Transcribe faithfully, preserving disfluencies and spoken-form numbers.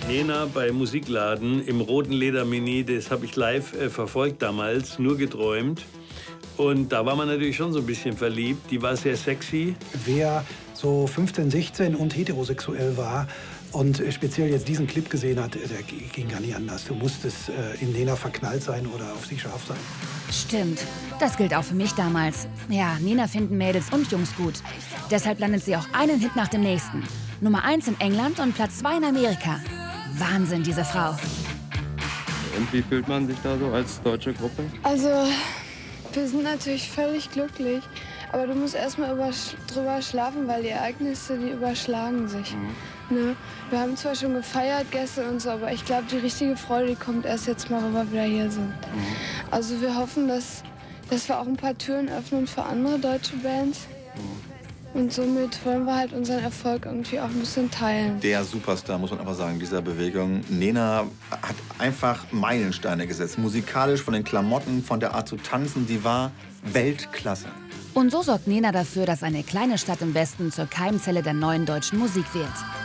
Nena bei Musikladen im roten Ledermini, das habe ich live äh, verfolgt damals, nur geträumt. Und da war man natürlich schon so ein bisschen verliebt. Die war sehr sexy. Wer so fünfzehn, sechzehn und heterosexuell war und speziell jetzt diesen Clip gesehen hat, der ging gar nicht anders. Du musstest äh, in Nena verknallt sein oder auf sie scharf sein. Stimmt, das gilt auch für mich damals. Ja, Nena finden Mädels und Jungs gut. Deshalb landet sie auch einen Hit nach dem nächsten. Nummer eins in England und Platz zwei in Amerika. Wahnsinn, diese Frau. Und wie fühlt man sich da so als deutsche Gruppe? Also, wir sind natürlich völlig glücklich. Aber du musst erst mal über, drüber schlafen, weil die Ereignisse, die überschlagen sich. Mhm. Ne? Wir haben zwar schon gefeiert gestern und so, aber ich glaube, die richtige Freude, die kommt erst jetzt mal, wenn wir wieder hier sind. Mhm. Also wir hoffen, dass, dass wir auch ein paar Türen öffnen für andere deutsche Bands. Mhm. Und somit wollen wir halt unseren Erfolg irgendwie auch ein bisschen teilen. Der Superstar, muss man einfach sagen, dieser Bewegung. Nena hat einfach Meilensteine gesetzt. Musikalisch, von den Klamotten, von der Art zu tanzen, die war Weltklasse. Und so sorgt Nena dafür, dass eine kleine Stadt im Westen zur Keimzelle der neuen deutschen Musik wird.